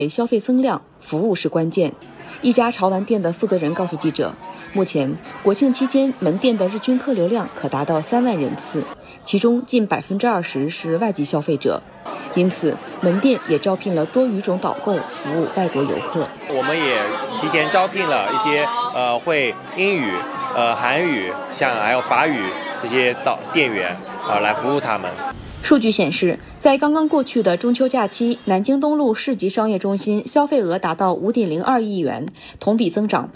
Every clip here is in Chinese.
消费增量，服务是关键。一家潮玩店的负责人告诉记者，目前国庆期间门店的日均客流量可达到3万人次，其中近20%是外籍消费者，因此门店也招聘了多语种导购服务外国游客。 我们也提前招聘了一些会英语、韩语，还有法语这些店员来服务他们。 数据显示，在刚刚过去的中秋假期，南京东路市级商业中心消费额达到5.02亿元，同比增长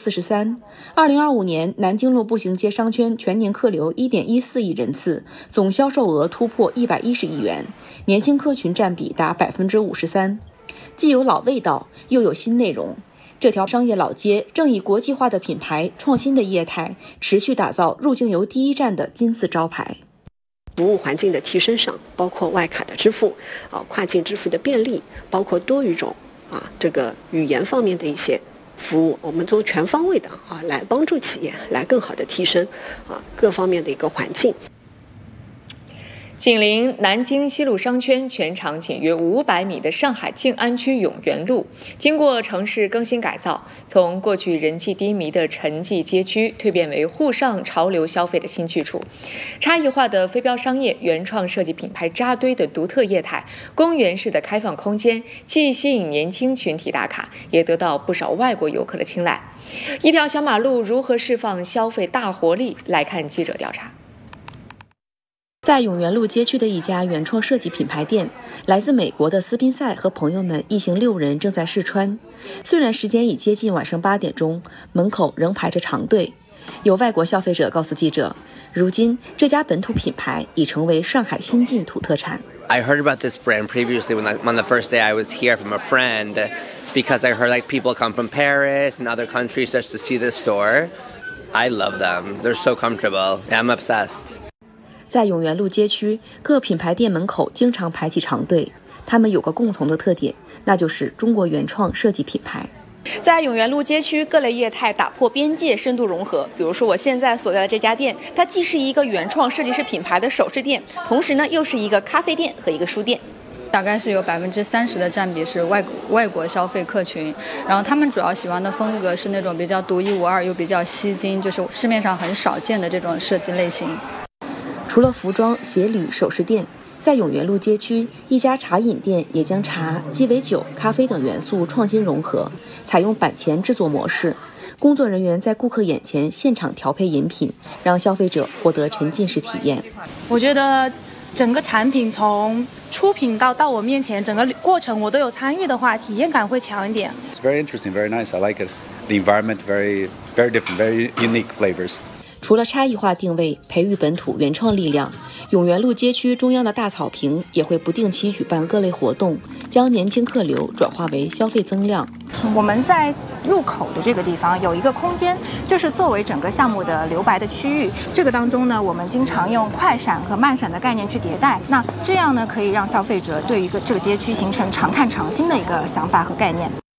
43%。2025年，南京路步行街商圈全年客流1.14亿人次，总销售额突破110亿元，年轻客群占比达53%。既有老味道，又有新内容。这条商业老街正以国际化的品牌、创新的业态，持续打造入境游第一站的金字招牌。 服务环境的提升上，包括外卡的支付，跨境支付的便利，包括多语种这个语言方面的一些服务，我们做全方位的来帮助企业来更好的提升各方面的一个环境。 紧邻南京西路商圈，全长仅约500米的上海静安区永源路，经过城市更新改造，从过去人气低迷的沉寂街区蜕变为沪上潮流消费的新去处。差异化的非标商业、原创设计品牌扎堆的独特业态、公园式的开放空间，既吸引年轻群体打卡，也得到不少外国游客的青睐。一条小马路如何释放消费大活力？来看记者调查。 在永源路街区的一家原创设计品牌店，来自美国的斯宾塞和朋友们一行6人正在试穿。虽然时间已接近晚上8点钟，门口仍排着长队。有外国消费者告诉记者，如今这家本土品牌已成为上海新晋土特产。 I heard about this brand previously on the first day I was here from a friend, because I heard people come from Paris and other countries just to see this store. I love them. They're so comfortable. I'm obsessed. 在永源路街区，各品牌店门口经常排起长队，他们有个共同的特点，那就是中国原创设计品牌。 在永源路街区，各类业态打破边界，深度融合。比如说我现在所在的这家店，它既是一个原创设计师品牌的首饰店，同时呢又是一个咖啡店和一个书店。 大概是有30%的占比是外国消费客群，然后他们主要喜欢的风格是那种比较独一无二又比较吸睛，就是市面上很少见的这种设计类型。 除了服装、鞋履、首饰店，在永源路街区，一家茶饮店也将茶、鸡尾酒、咖啡等元素创新融合，采用板前制作模式。工作人员在顾客眼前现场调配饮品，让消费者获得沉浸式体验。 我觉得整个产品从出品到我面前，整个过程我都有参与的话，体验感会强一点。 It's very interesting, very nice. I like it. The environment very different, very unique flavors. 除了差异化定位，培育本土原创力量，永源路街区中央的大草坪也会不定期举办各类活动，将年轻客流转化为消费增量。 我们在入口的这个地方有一个空间，就是作为整个项目的留白的区域。这个当中呢，我们经常用快闪和慢闪的概念去迭代，那这样呢，可以让消费者对于这个街区形成常看常新的一个想法和概念。